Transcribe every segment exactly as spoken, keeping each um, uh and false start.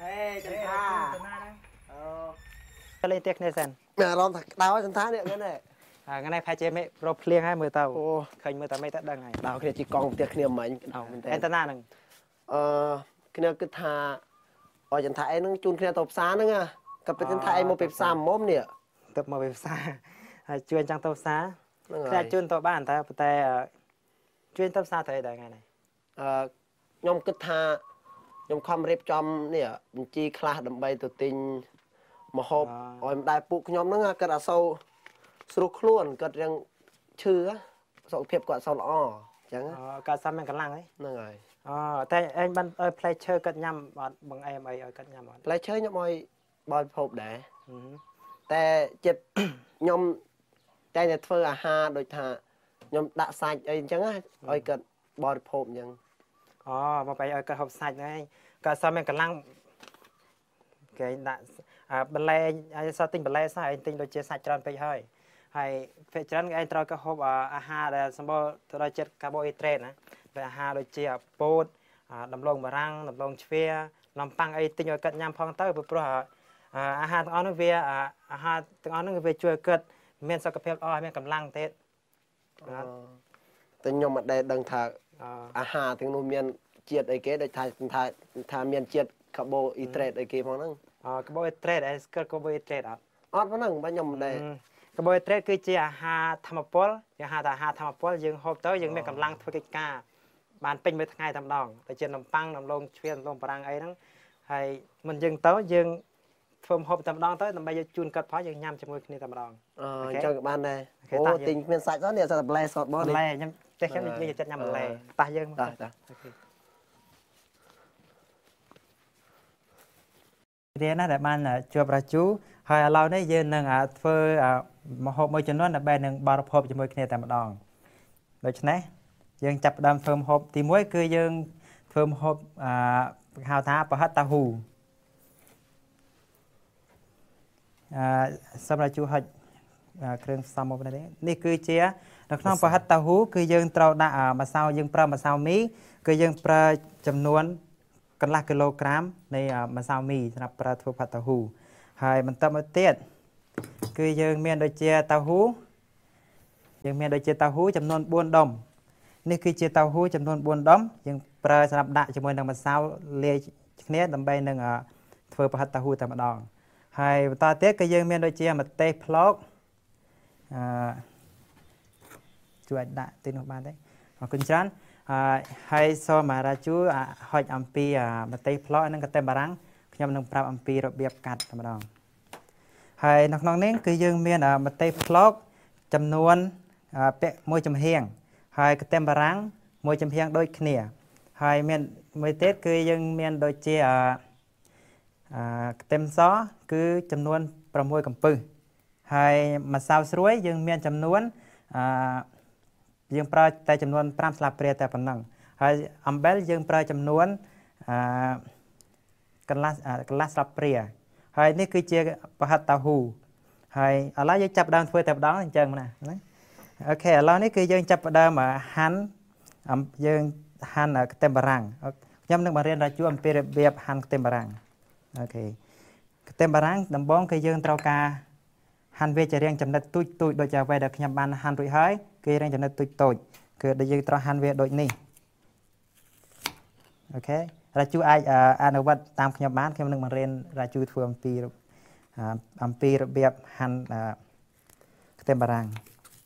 Ê, chân tha. Ờ. Cái lên tiếc này xem. Mẹ lon thật đau chân tha này cái này. À cái này phải chế mẹ pro clear hay mười tàu. Ồ, khơi mười tàu mấy tát đằng này. Đau kia chỉ còn tiếc kia mạnh đau mình em ta na nằng. Ờ, kia cứ tha. Ôi chân tha nó chun kia tộp xa nữa à. Cặp chân tha em một bẹp xa mồm nè. Tập một bẹp xa. Chuyên trang tộp xa. Cái chuyên tộp bán ta, tại chuyên tộp xa thời đại ngày này. Ờ, nhóm cứ tha. Nhóm không rếp trong nè, mình chi khá đầm bay từ tình mà hộp rồi đại bụng nhóm nó cái là sâu sâu luôn cái rằng chư á sâu phép quả sâu lọ chẳng á cả sao mình cần lăng ấy nè rồi ờ tại anh ban ơi play chơi cất nhầm bằng em ấy ở cất nhầm play chơi nhóm ơi bòi hộp đểแต่เจ็บnhómใจเนี่ยเฟอร์อาฮาโดยท่าnhóm đã sạch ấy chẳng á ơi cất bòi hộp nhưng ờ mà phải ở cất hộp sạch này cả sao mình cần lăng cái đã à bật lê anh sao tinh bật lê sao anh tinh đôi chia sạch tròn phải hơi hay phải tròn anh tròn cái hộp à ha để xong rồi đôi chết carbohydrate nè về ha đôi chia bột à đầm lông mà răng đầm lông chia làm tăng ấy tinh ở cận nhâm phong tới bữa bữa à ha tiếng anh về à ha tiếng anh về chui cất miền sau cái phèo oi miền cầm lăng tết tinh nhóm mặt đây đang thà à ha tiếng nôm miền chiết ấy cái để thà thà thà miền chiết carbohydrate ấy cái phong năng carbohydrate ไอ้ carbohydrate อ่ะអត់ប៉ុណ្ណឹងបាទខ្ញុំមិនដែរ carbohydrate គឺជាអាហារធម្មពលយើងហៅថាអាហារធម្មពលយើងហូបទៅយើងមានកម្លាំងធ្វើកិច្ចការបានពេញមួយថ្ងៃតែម្ដងតែជានំប៉័ងនំលងជ្វាននំបារាំងអីហ្នឹងហើយមិនយើងទៅយើងធ្វើហូបតែម្ដងទៅដើម្បីយើងជូនកាត់ផលយើងញ៉ាំជាមួយគ្នាតែម្ដងអឺចឹងក៏បានដែរអូទិញគ្មានសាច់ទៅនេះសាច់តែបន្លែសតបងបន្លែខ្ញុំតែខ្ញុំនិយាយចិត្តញ៉ាំបន្លែប៉ះយើងតាតារៀនណាដែលបានជួបរាជូហើយឥឡូវនេះយើងនឹងធ្វើមហូបមួយចំនួនដើម្បីនឹងបរិភោគជាមួយគ្នាតែម្ដងដូច្នេះយើងចាប់ផ្ដើមធ្វើមហូបទីមួយគឺយើងធ្វើមហូបអឺហៅថាប្រហិតតាហ៊ូអឺសម្រាប់ជូហុចគ្រឿងផ្សំមកនេះនេះគឺជានៅក្នុងប្រហិតតាហ៊ូគឺយើងត្រូវដាក់ម្សៅយើងប្រើម្សៅមីគឺយើងប្រើចំនួនកន្លះគីឡូក្រាមនៃម្សៅមីសម្រាប់ប្រើធ្វើផាត់តាហ៊ូហើយបន្តមកទៀតគឺយើងមានដូចជាតាហ៊ូយើងមានដូចជាតាហ៊ូចំនួនបួនដុំនេះគឺជាតាហ៊ូចំនួនបួនដុំយើងប្រើសម្រាប់ដាក់ជាមួយនឹងម្សៅលាយគ្នាដើម្បីនឹងធ្វើផាត់តាហ៊ូតែម្ដងហើយបន្តទៀតគឺយើងមានដូចជាម្ទេសផ្លោកអឺជួយដាក់ទីនោះបានទេអរគុណច្រើនហើយសូមរាជូហុចអំពីម្ទេសផ្លោកនិងកន្ទេលបារាំងខ្ញុំនឹងប្រាប់អំពីរបៀបកាត់តែម្ដងហើយនៅក្នុងនេះគឺយើងមានម្ទេសផ្លោកចំនួនពាក់មួយចំហៀងហើយកន្ទេលបារាំងមួយចំហៀងដូចគ្នាហើយមានមួយទៀតគឺយើងមានដូចជាអឺកន្ទេលសគឺចំនួនប្រាំមួយកំពឹសហើយម្សៅស្រួយយើងមានចំនួនអឺយើងប្រើតែចំនួនប្រាំស្លាបព្រាតែប៉ុណ្ណឹងហើយអំបិលយើងប្រើចំនួនអឺកន្លះកន្លះស្លាបព្រាហើយនេះគឺជាប្រហិតតាហ៊ូហើយឥឡូវយើងចាប់ផ្ដើមធ្វើតែម្ដងអញ្ចឹងណាអូខេឥឡូវនេះគឺយើងចាប់ផ្ដើមហាន់យើងហាន់កន្ទេលបារាំងខ្ញុំនឹងបង្រៀនរាជូអំពីរបៀបហាន់កន្ទេលបារាំងអូខេកន្ទេលបារាំងដំបូងគឺយើងត្រូវការហាន់វាជារាងចំណិតទូចទូចដូចជាអ្វីដែលខ្ញុំបានហាន់រួចហើយគឺរាងចំណិតទូចតូចគឺដែលយើងត្រូវហាន់វាដូចនេះអូខេរាជូអាចអនុវត្តតាមខ្ញុំបានខ្ញុំនឹងបង្រៀនរាជូធ្វើអំពីអំពីរបៀបហាន់កន្ទេលបារាំង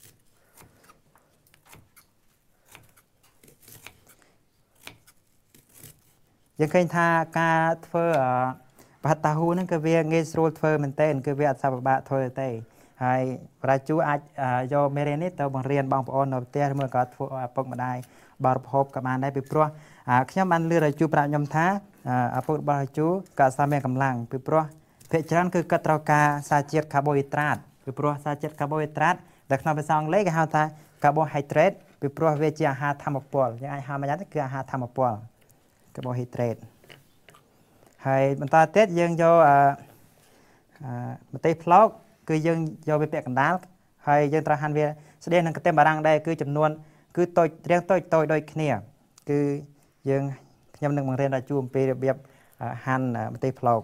យើងឃើញថាការធ្វើប្រហិតតាហ៊ូហ្នឹងគឺវាងាយស្រួលធ្វើមែនទែនគឺវាអត់សាពិបាកធ្វើទេហើយរាជូអាចយកមេរៀននេះទៅបង្រៀនបងប្អូននៅផ្ទះឬក៏ធ្វើឲ្យឪពុកម្ដាយបរិភោគក៏បានដែរពីព្រោះខ្ញុំបានលឺរាជូប្រាប់ខ្ញុំថាឪពុករបស់រាជូក៏អត់មានកម្លាំងពីព្រោះភាគច្រើនគឺគាត់ត្រូវការសារជាតិកាបូហីដ្រាតពីព្រោះសារជាតិកាបូហីដ្រាតដែលក្នុងភាសាអង់គ្លេសគេហៅថា carbohydrate ពីព្រោះវាជាអាហារធម្មពលយើងអាចហៅមួយយ៉ាងទៅគឺអាហារធម្មពល carbohydrate ហើយបន្តទៀតយើងយកអឺម្ទេសផ្លោកគឺយើងយកវាពាក់កណ្ដាលហើយយើងត្រូវហាន់វាស្តីនឹងកន្ទេលបារាំងដែរគឺចំនួនគឺតូចរាងតូចតូចដូចគ្នាគឺយើងខ្ញុំនឹងបង្រៀនរាជូអំពីរបៀបហាន់ម្ទេសប្លោក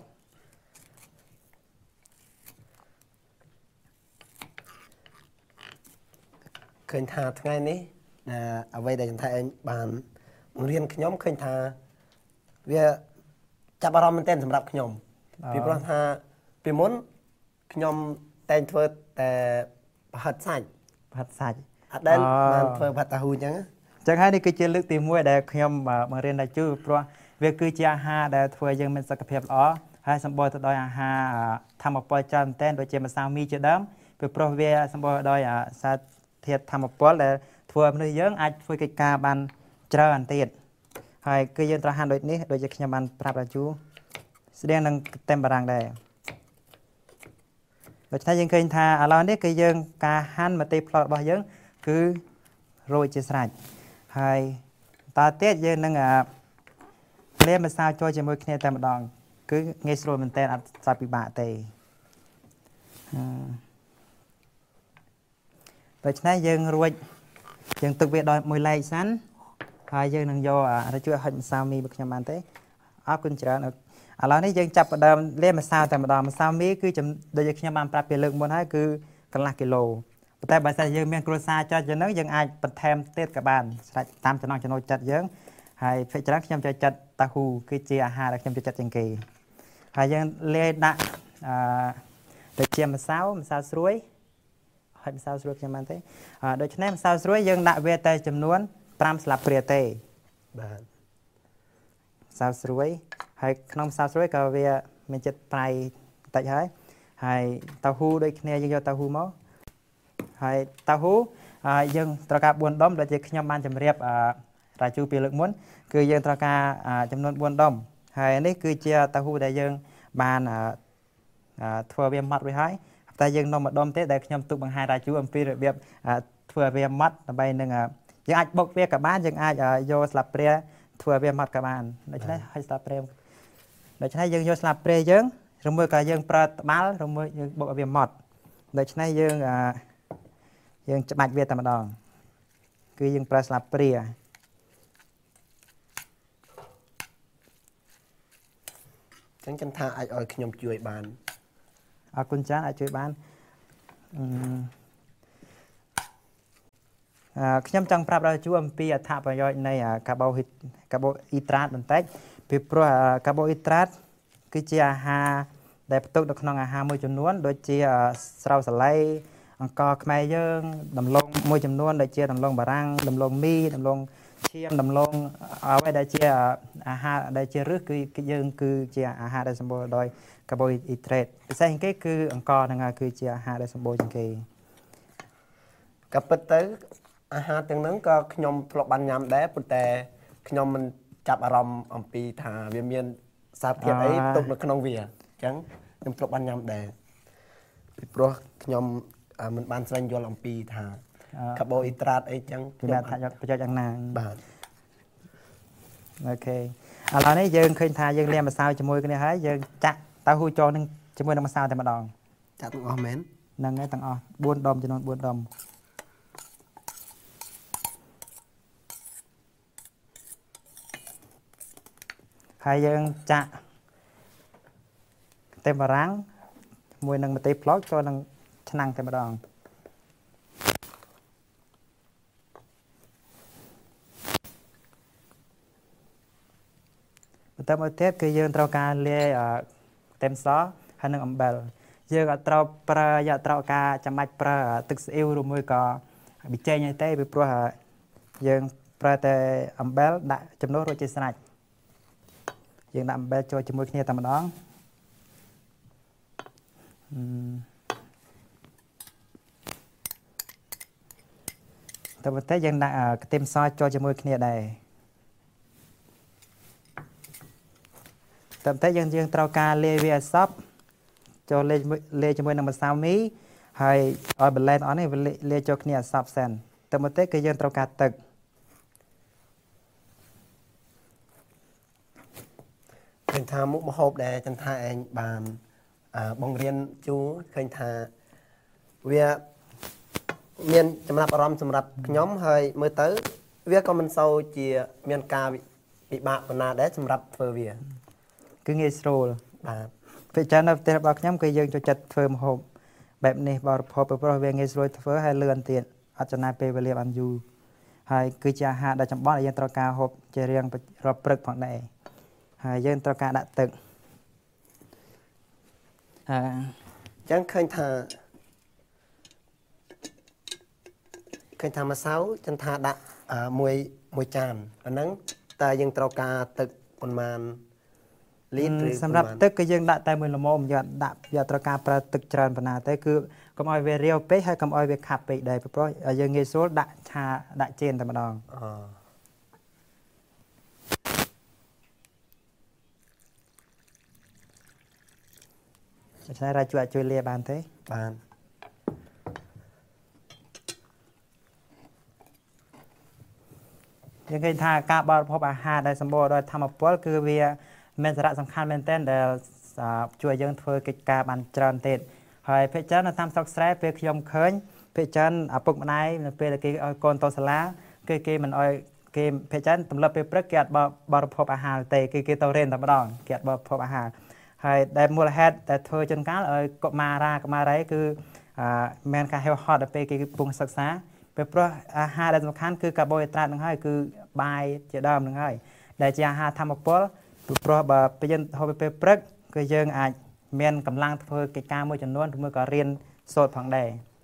ឃើញថាថ្ងៃនេះអ្វីដែលចន្ទឯងបានបង្រៀនខ្ញុំឃើញថាវាចាប់អារម្មណ៍មែនទែនសម្រាប់ខ្ញុំពីព្រោះថាពីមុនខ្ញុំតែងធ្វើតែប្រហិតសាច់ប្រហិតសាច់អត់ដែលបានធ្វើប្រហិតតាហ៊ូអញ្ចឹងអញ្ចឹងហើយនេះគឺជាលើកទីមួយដែលខ្ញុំបង្រៀនដល់ជូព្រោះវាគឺជាអាហារដែលធ្វើឲ្យយើងមានសុខភាពល្អហើយសម្បូរទៅដោយអាហារធម្មពលច្រើនមែនទែនដូចជាម្សៅមីជាដើមពីព្រោះវាសម្បូរដោយសារធាតុធម្មពលដែលធ្វើឲ្យមនុស្សយើងអាចធ្វើកិច្ចការបានច្រើនទៀតហើយគឺយើងត្រូវហាន់ដូចនេះដូចជាខ្ញុំបានប្រាប់ដល់ជូស្តៀងនឹងខ្ទឹមបារាំងដែរដូច្នេះយើងឃើញថាឥឡូវនេះគឺយើងការហាន់ម្ទេសប្លោករបស់យើងគឺរួចជាស្រេចហើយតទៅទៀតយើងនឹងលាយម្សៅចូលជាមួយគ្នាតែម្ដងគឺងាយស្រួលមែនតើអត់សាប់ពិបាកទេដូច្នេះយើងរួចយើងទុកវាដល់មួយឡែកសិនហើយយើងនឹងយកអាចជួយហុចម្សៅមីរបស់ខ្ញុំបានទេអរគុណច្រើនឥឡូវនេះយើងចាប់ផ្ដើមលាយម្សៅតែម្ដងម្សៅមីគឺដូចជាខ្ញុំបានប្រាប់ពីលើកមុនហើយគឺកន្លះគីឡូប៉ុន្តែបើសិនយើងមានគ្រួសារច្រើនជាងនោះយើងអាចបន្ថែមទៀតក៏បានស្រេចតាមចំណង់ចំណូលចិត្តយើងហើយភាគច្រើនខ្ញុំចូលចិត្តតាហ៊ូគឺជាអាហារដែលខ្ញុំចូលចិត្តជាងគេហើយយើងលាយដាក់អឺដូចជាម្សៅម្សៅស្រួយហុចម្សៅស្រួយខ្ញុំបានទេដូច្នេះម្សៅស្រួយយើងដាក់វាតែចំនួន5ស្លាបព្រាទេបាទម្សៅស្រួយហើយក្នុងម្សៅស្រួយក៏វាមានចិត្តប្រៃបន្តិចហើយហើយតាហ៊ូដូចគ្នាយើងយកតាហ៊ូមកហើយតាហ៊ូយើងត្រូវការបួនដុំដូចជាខ្ញុំបានជម្រាបរាជូពីលើកមុនគឺយើងត្រូវការចំនួនបួនដុំហើយនេះគឺជាតាហ៊ូដែលយើងបានធ្វើវាម៉ត់រួចហើយតែយើងនាំម្ដុំទេដែលខ្ញុំទុកបង្ហាញរាជូអំពីរបៀបធ្វើវាម៉ត់ដើម្បីនឹងយើងអាចបុកវាក៏បានយើងអាចយកស្លាបព្រាធ្វើវាម៉ត់ក៏បានដូច្នេះហើយស្លាបព្រាដូច្នេះយើងយកស្លាបព្រាយើងឬមួយក៏យើងប្រើត្បាល់ឬមួយយើងបុកឲ្យវាម៉ត់ដូច្នេះយើងយើងច្បាច់វាតែម្ដងគឺយើងប្រើស្លាបព្រាចឹងចឹងថាអាចឲ្យខ្ញុំជួយបានអរគុណច្រើនអាចជួយបានអឺខ្ញុំចង់ប្រាប់ដល់ជួអំពីអត្ថប្រយោជន៍នៃកាបូកាបូអ៊ីដ្រាតបន្តិចពីព្រោះកាបូអ៊ីដ្រាតគឺជាអាហារដែលផ្ទុកនៅក្នុងអាហារមួយចំនួនដូចជាស្រូវសាឡៃអង្ករខ្មែរយើងដំឡូងមួយចំនួនដូចជាដំឡូងបារាំងដំឡូងមីដំឡូងឈាមដំឡូងអ្វីដែលជាអាហារដែលជារឹសគឺយើងគឺជាអាហារដែលសម្បូរដោយកាបូអ៊ីដ្រាតពិសេសជាងគេគឺអង្ករហ្នឹងគឺជាអាហារដែលសម្បូរជាងគេក៏ពិតទៅអាហារទាំងហ្នឹងក៏ខ្ញុំធ្លាប់បានញ៉ាំដែរប៉ុន្តែខ្ញុំមិនចាប់អារម្មណ៍អំពីថាវាមានសារធាតុអីផ្ទុកនៅក្នុងវាអញ្ចឹងខ្ញុំធ្លាប់បានញ៉ាំដែរពីព្រោះខ្ញុំមិនបានស្វែងយល់អំពីថាកាបូអ៊ីដ្រាតអីចឹងខ្ញុំថាប្រយោជន៍យ៉ាងណាបាទអូខេឥឡូវនេះយើងឃើញថាយើងលាយម្សៅជាមួយគ្នាហើយយើងចាក់តៅហ៊ូចូលនឹងជាមួយនឹងម្សៅតែម្ដងចាក់ទាំងអស់មែនហ្នឹងហើយទាំងអស់បួនដុំចំនួនបួនដុំហើយយើងចាក់ខ្ទឹមបារាំងជាមួយនឹងម្ទេសប្លោកចូលនឹងឆ្នាំងតែម្ដងបន្តមកទៀតគឺយើងត្រូវការលាយខ្ទឹមសហើយនឹងអំបិលយើងអត់ត្រូវប្រើយកត្រូវការចាំបាច់ប្រើទឹកស៊ីអ៊ីវឬមួយក៏ប៊ីចេងអីទេពីព្រោះយើងប្រើតែអំបិលដាក់ចំនួនរួចជាស្រេចយើងដាក់អំបិលចូលជាមួយគ្នាតែម្ដងតែបន្តិចយើងដាក់ខ្ទឹមសចូលជាមួយគ្នាដែរតែបន្តិចយើងយើងត្រូវការលាយវាឲ្យសព្វចូលលាយលាយជាមួយនឹងម្សៅមីហើយឲ្យបន្លែទាំងអស់នេះវាលាយចូលគ្នាឲ្យសព្វសិនតែបន្តិចគឺយើងត្រូវការទឹកឃើញថាមុខម្ហូបដែលចន្ទថាឯងបានបង្រៀនជូឃើញថាវាមានចំណាប់អារម្មណ៍សម្រាប់ខ្ញុំហើយមើលទៅវាក៏មិនសូវជាមានការពិបាកប៉ុណ្ណាដែរសម្រាប់ធ្វើវា cứ nghe sôi bà vậy cho nên tên bác nhóm cái dương cho chặt phơm hộpแบบนี้บอร์พอไปเพราะเวงเงินสวยเฟ้อให้เลื่อนเตียนอาจจะนายไปเรียบอันยูให้คือจะหาได้จำบ้านยังตระการหบจะเรียงไปรอบปรึกฝั่งใดให้ยังตระการดัดตึก chẳng khơi thà khơi thà mà sáu chân thà đã à mùi mùi tràn ở nắng ta dân tàu caตึกประมาณลิตรสำหรับตึกก็ยังดัดแต่มือละโมมอย่าดัดอย่าตระการประตึกจานปนาแต่คือกำอ้อยเวเรียวเป๊ะให้กำอ้อยเวขับไปได้เพราะยังเงยโซ่ดัดชาดัดเจนแต่มาดองใช้ราชวช่วยเลียบานเต้บานยังเคยทากาบอลพบอาหารได้สมบูรณ์โดยทำมาปุ๊บคือเวียเมนสระสำคัญเป็นเต้นเดลช่วยยังเธอกิจการบันจรเต้นหอยเพชรจันทร์ทำสอกแสบเพื่อขยมเขินเพชรจันทร์ปุกมันไอเพื่อกีออยกอนโตสลาเกยเกยมันออยเกยเพชรจันทร์ตำลับเพื่อประกาศบอลพบอาหารเตะเกยเกยโตเรนตำรองเกียรติบอลพบอาหารหอยได้มูลเหตุแต่เธอจนการเออกมาราก็มาไรคือแมนการเฮลฮอตเพื่อกีปรุงศึกษาเพื่อเพราะอาหารได้สำคัญคือคาร์โบไฮเดรตนึงให้คือใบเจดามนึงให้ได้จะอาหารทำมาปุ๊บเพราะแบบไปยันเขาไปเปรกก็ยังอาจเมียนกำลังเพื่อกิจการมวยจำนวนเมื่อก็เรียนโสดผังใด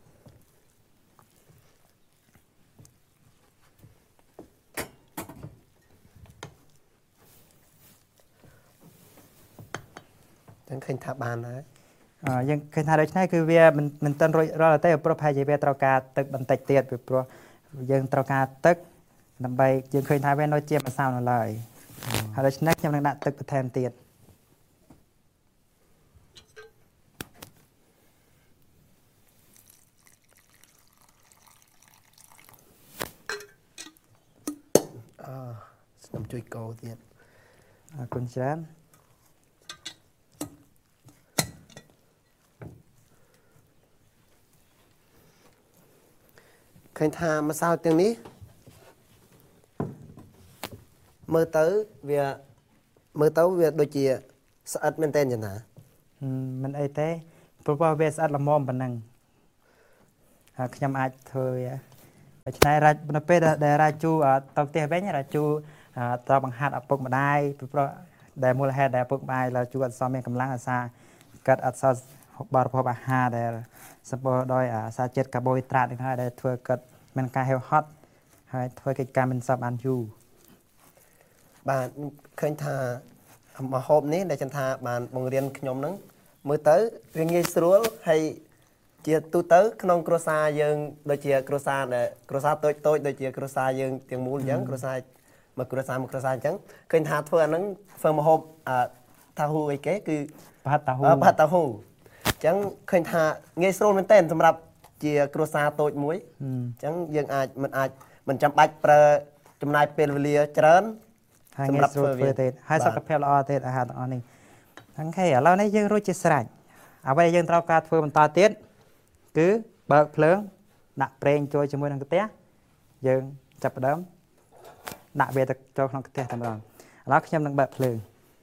ยังเคยทำบานนะยังเคยทำโดยใช่คือเวียมันมันต้นรอยรอยเต้โปรไพจีเวียตรากาตึกบันเตเตียดไปโปรยังตรากาตึกนำไปยังเคยทำเวียนโดยเจียมมาสาวนั่นเลยโดยนักยังนักตึกแทนเตียดน้ำจุยโกเตียดคุณเชิญเคยทำมาสาวตรงนี้เมื่อเต้เวียเมื่อเต้เวียโดยเจียสะอาดเป็นเต้นอย่างไรมันไอเต้เพราะว่าเวียสะอาดละมอมปนังขยำอาจเธอใช้ราบนเป้ได้ราจูตอกเตี้ยเว้นราจูตอบังหัดปกมาได้เพราะได้มูลเหตุได้ปกมาเราจูอัดซ้อมเองกำลังอาซากัดอัดซ้อมบาร์พอบอาหารได้สปอร์โดยอาซาเจ็ดกับโบยตราดนะครับได้ทัวร์กัดมันการเฮลฮอตให้ทัวร์กิจการเป็นซับอันยูบานเคยทำมาหอบนี้ได้จันทาบานบางเรียนขยมนั้นมือเต้เรียนยี่สิบให้เจียตูเต้ขนมกระซายังโดยเจียกระซาเนี่ยกระซาโต้โต้โดยเจียกระซายังเตียงมูลยังกระซามากระซามากระซาจังเคยทำทัวร์นั้นเฟิร์มมาหอบทาหูไอ้เก๋คือพัตตาหูพัตตาหูจังเคยทำยี่สิบเป็นเต้นสำหรับเจียกระซาโต้มวยจังยังอาจมันอาจมันจำเป็นประจำนายเป็นเวลียเจริญสำหรับเฟอร์เตให้สักเพลอเตอาหารอันนี้ทั้งแค่เราในยังรู้จิตสลายเอาไว้ยังเราการเฟอร์มันตาเตี้ยคือเบิกเพลิงหนักเปล่งโจยจมูกนังกระเตะยังจับเดิมหนักเบียดโจยนังกระเตะทำรองแล้วขยำนังเบิกเพลิง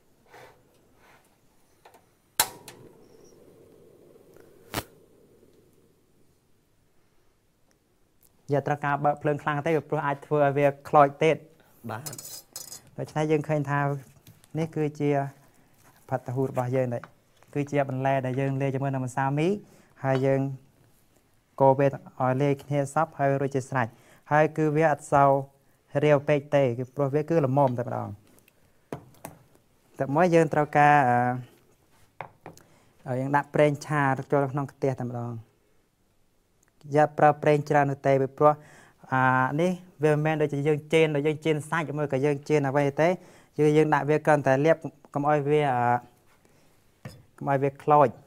อย่าตระการเบิกเพลิงคลางเตะเพราะอาจเฟอร์เวียคลอยเตะบ้าเราใช้ยังเคยทำนี่คือเจียผัดตะหูบ่อยยังเลยคือเจียบรรเลได้ยังเลยจมูกนังมันสามีให้ยังโกเบตออยเล็กเฮซับให้รู้จิตสลายให้คือเวียดเซาเรียวเปเตคือโปรเวียคือละมอมแต่ละแต่เมื่อยืนตระการยังดับเปลงชาโจรน้องเตี้ยแต่ละอย่าปราเปลงชาโนเตไปเพราะนี่เวลแมนโดยจะยังเจนโดยยังเจนซ้ายจมูกกับยังเจนเอาไว้เต้ยังยังดับเวียกันแต่เรียบกับออยเวียกับออยเวียคลอย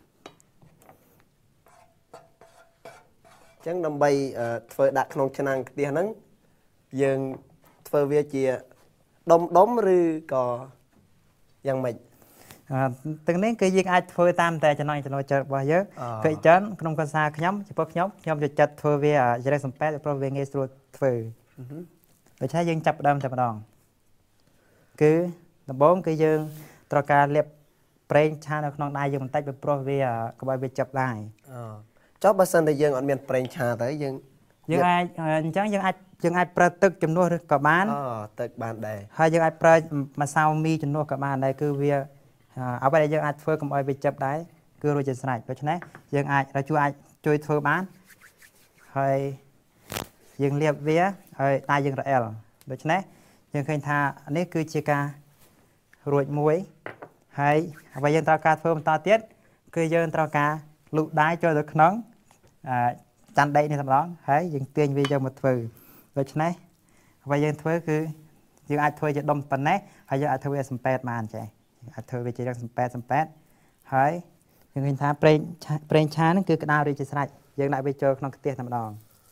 จังนำใบเฟอร์ดักนองชนังเดียนั้นยังเฟอร์เวียเจียดมดมหรือก็ยังไม่ตึงนี้คือยิงไอเฟอร์ตามแต่จะน้อยจะน้อยจะบ่อยเยอะเคยจันขนมกระซาขยำเฉพาะขยำขยำจะจัดเฟอร์เวียจะได้สมแปดเพราะเวียเงยสุดเฟอร์โดยใช้ยิงจับดำจับดองคือตะบงคือยิงត្រូវការលាបប្រេងឆានៅក្នុងដៃយើងបន្តិចពីព្រោះវាកុំឲ្យវាចាប់ដៃចុះបើសិនតែយើងអត់មានប្រេងឆាទៅយើងយើងអាចអញ្ចឹងយើងអាចយើងអាចប្រើទឹកជំនួសក៏បានអូទឹកបានដែរហើយយើងអាចប្រើម្សៅមីជំនួសក៏បានដែរគឺវាអ្វីដែលយើងអាចធ្វើកុំឲ្យវាចាប់ដែរគឺរួចជាស្រេចដូច្នេះយើងអាចរជួយអាចជួយធ្វើបានហើយយើងលាបវាហើយដៃយើងរអិលដូច្នេះយើងឃើញថានេះគឺជាការរួចមួយហើយអ្វីយើងត្រូវការធ្វើបន្តទៀតគឺយើងត្រូវការលូកដៃចូលទៅក្នុងចាន់ដីនេះម្ដងហើយយើងទាញវាយកមកធ្វើដូច្នេះអ្វីយើងធ្វើគឺយើងអាចធ្វើជាដុំប៉ុណ្ណេះហើយយើងអាចធ្វើវាសំប៉ែតបានចេះអាចធ្វើវាជារឿងសំប៉ែតសំប៉ែតហើយយើងឃើញថាប្រេងប្រេងឆាហ្នឹងគឺក្តៅរួចជាស្រេចយើងដាក់វាចូលក្នុងខ្ទះតែម្ដង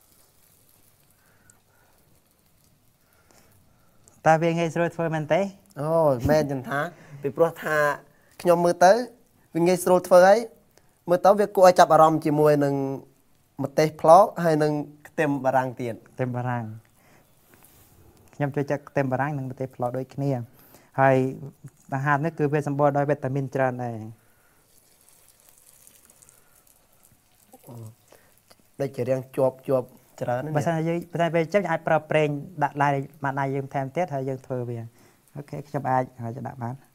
តើវាងាយស្រួលធ្វើមែនទេអូមែនចឹងថាពីព្រោះថាខ្ញុំមើលទៅវាងាយស្រួលធ្វើហើយមើលទៅវាគួរឲ្យចាប់អារម្មណ៍ជាមួយនឹងម្ទេសផ្លោកហើយនឹងខ្ទឹមបារាំងទៀតខ្ទឹមបារាំងខ្ញុំចូលចិត្តខ្ទឹមបារាំងនិងម្ទេសផ្លោកដូចគ្នាហើយអាហារនេះគឺវាសម្បូរដោយវីតាមីនច្រើនដែរដូចជារាងជាប់ជាប់ច្រើនណាស់បើសិនយើងតែពេលចឹងអាចប្រើប្រេងដាក់ដៃមកដៃយើងថែមទៀតហើយយើងធ្វើវាអូខេខ្ញុំអាចអាចដាក់បាន